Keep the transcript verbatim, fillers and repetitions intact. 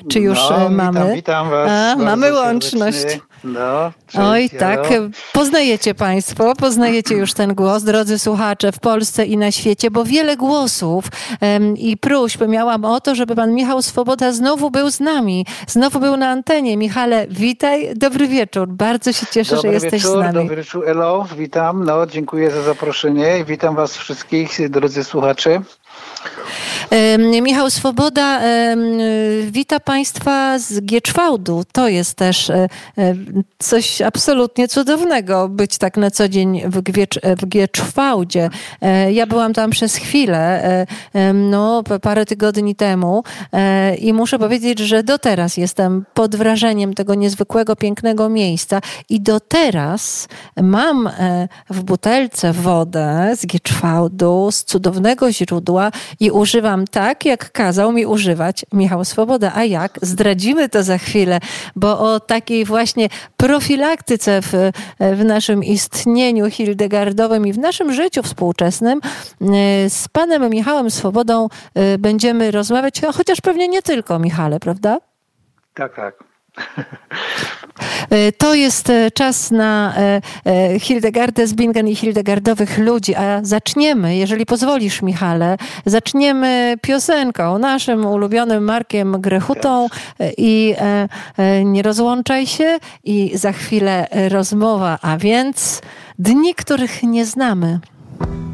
Czy już no, mamy? Witam, witam was. A, mamy łączność. No, cześć, Oj, hello. tak. Poznajecie państwo, poznajecie już ten głos, drodzy słuchacze w Polsce i na świecie, bo wiele głosów um, i próśb miałam o to, żeby pan Michał Swoboda znowu był z nami, znowu był na antenie. Michale, witaj, dobry wieczór. Bardzo się cieszę, Dobry że jesteś wieczór, z nami. Dobry wieczór, Elo, witam. No, dziękuję za zaproszenie i witam was wszystkich, drodzy słuchacze. Michał Swoboda wita państwa z Gieczwałdu. To jest też coś absolutnie cudownego, być tak na co dzień w, Giecz, w Gieczwałdzie. Ja byłam tam przez chwilę, no parę tygodni temu i muszę powiedzieć, że do teraz jestem pod wrażeniem tego niezwykłego, pięknego miejsca i do teraz mam w butelce wodę z Gieczwałdu, z cudownego źródła i używam tak, jak kazał mi używać Michał Swoboda. A jak? Zdradzimy to za chwilę, bo o takiej właśnie profilaktyce w, w naszym istnieniu hildegardowym i w naszym życiu współczesnym z panem Michałem Swobodą będziemy rozmawiać, chociaż pewnie nie tylko, Michale, prawda? Tak, tak. To jest czas na Hildegardę z Bingen i hildegardowych ludzi, a zaczniemy, jeżeli pozwolisz, Michale, zaczniemy piosenką, naszym ulubionym Markiem Grechutą i Nie rozłączaj się i za chwilę rozmowa, a więc Dni, których nie znamy.